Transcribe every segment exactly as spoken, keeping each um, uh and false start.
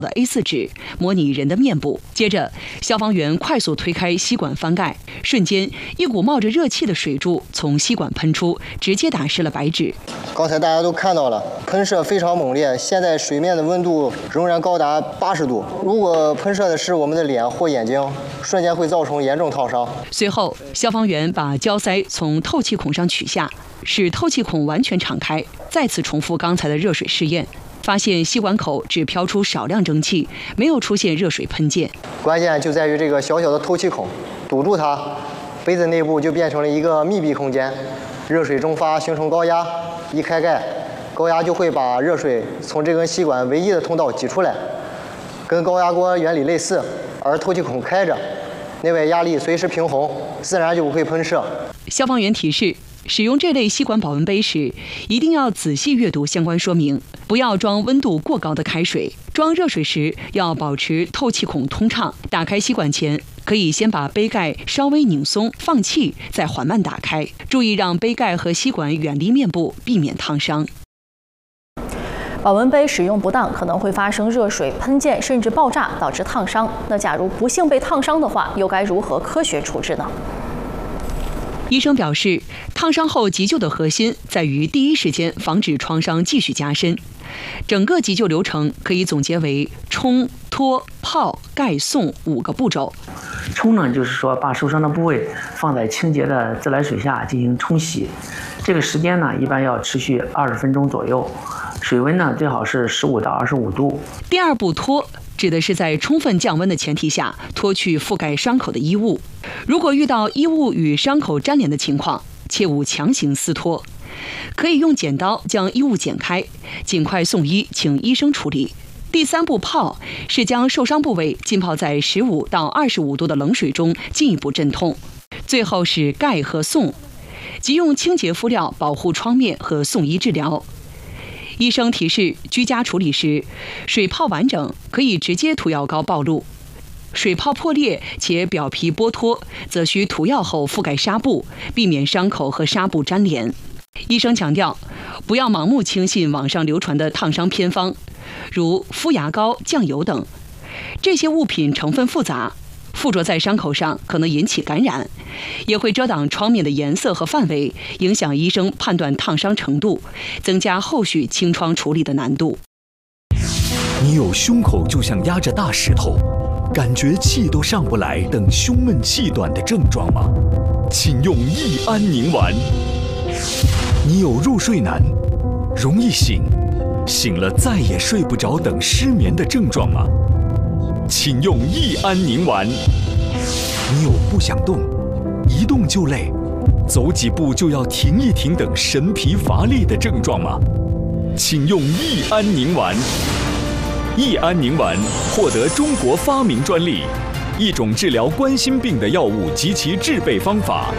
的 A 四 纸，模拟人的面部。接着，消防员快速推开吸管翻盖，瞬间，一股冒着热气的水柱从吸管喷出，直接打湿了白纸。 刚才大家都看到了，喷射非常猛烈，现在水面的温度仍然高达八十度。如果喷射的是我们的脸或眼睛，瞬间会造成严重烫伤。 随后，消防员把胶塞从透气孔上取下，使透气孔完全敞开，再次重复刚才的热水试验。发现吸管口只飘出少量蒸汽，没有出现热水喷溅。 关键就在于这个小小的透气孔，堵住它，杯子内部就变成了一个密闭空间，热水蒸发形成高压，一开盖，高压就会把热水从这根吸管唯一的通道挤出来，跟高压锅原理类似。而透气孔开着，内外压力随时平衡，自然就不会喷射。 消防员提示，使用这类吸管保温杯时，一定要仔细阅读相关说明，不要装温度过高的开水。装热水时要保持透气孔通畅。打开吸管前，可以先把杯盖稍微拧松，放气，再缓慢打开。注意让杯盖和吸管远离面部，避免烫伤。 保温杯使用不当，可能会发生热水喷溅，甚至爆炸，导致烫伤。那假如不幸被烫伤的话，又该如何科学处置呢？ 医生表示，烫伤后急救的核心在于第一时间防止创伤继续加深。整个急救流程可以总结为冲、脱、泡、盖、送五个步骤。 冲呢，就是说把受伤的部位放在清洁的自来水下进行冲洗，这个时间呢一般要持续二十分钟左右，水温呢最好是十五到二十五度。 第二步脱，指的是在充分降温的前提下脱去覆盖伤口的衣物。如果遇到衣物与伤口粘连的情况，切勿强行撕脱，可以用剪刀将衣物剪开，尽快送医，请医生处理。第三步泡是将受伤部位浸泡在十五到二十五度的冷水中，进一步镇痛。最后是盖和送，即用清洁敷料保护创面和送医治疗。医生提示，居家处理时，水泡完整可以直接涂药膏暴露；水泡破裂且表皮剥脱，则需涂药后覆盖纱布，避免伤口和纱布粘连。医生强调，不要盲目轻信网上流传的烫伤偏方，如敷牙膏、酱油等，这些物品成分复杂，附着在伤口上可能引起感染，也会遮挡创面的颜色和范围，影响医生判断烫伤程度，增加后续清创处理的难度。 你有胸口就像压着大石头，感觉气都上不来等胸闷气短的症状吗？请用益安宁丸。你有入睡难、容易醒、醒了再也睡不着等失眠的症状吗？请用益安宁丸。你有不想动、一动就累、走几步就要停一停等神疲乏力的症状吗？请用益安宁丸。益安宁丸获得中国发明专利，一种治疗冠心病的药物及其制备方法。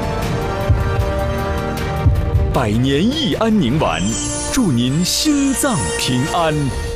百年益安宁丸，祝您心脏平安。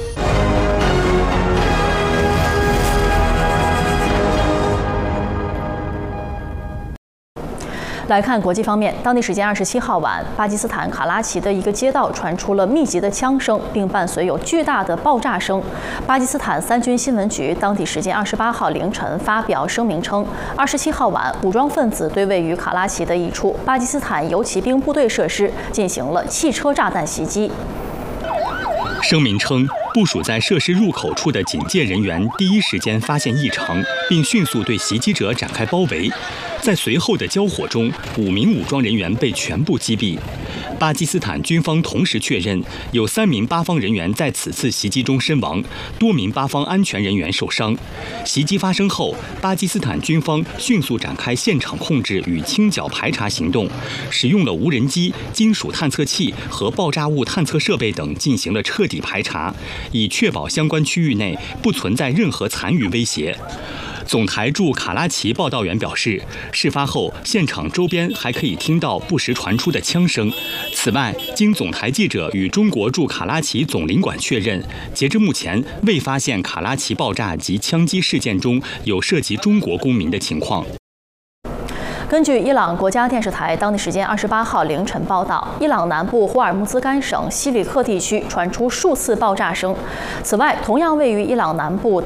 来看国际方面，当地时间二十七号晚，巴基斯坦卡拉奇的一个街道传出了密集的枪声，并伴随有巨大的爆炸声。巴基斯坦三军新闻局当地时间二十八号凌晨发表声明称，二十七号晚，武装分子对位于卡拉奇的一处巴基斯坦游骑兵部队设施进行了汽车炸弹袭击。 声明称，部署在设施入口处的警戒人员第一时间发现异常，并迅速对袭击者展开包围。在随后的交火中，五名武装人员被全部击毙。巴基斯坦军方同时确认，有三名巴方人员在此次袭击中身亡，多名巴方安全人员受伤。袭击发生后，巴基斯坦军方迅速展开现场控制与清剿排查行动，使用了无人机、金属探测器和爆炸物探测设备等进行了彻底排查，以确保相关区域内不存在任何残余威胁。总台驻卡拉奇报道员表示，事发后现场周边还可以听到不时传出的枪声。此外，经总台记者与中国驻卡拉奇总领馆确认，截至目前未发现卡拉奇爆炸及枪击事件中有涉及中国公民的情况。 根根据伊朗国家电视台当地时间二十八号凌晨报道，伊朗南部霍尔木兹干省西里克地区传出数次爆炸声。此外，同样位于伊朗南部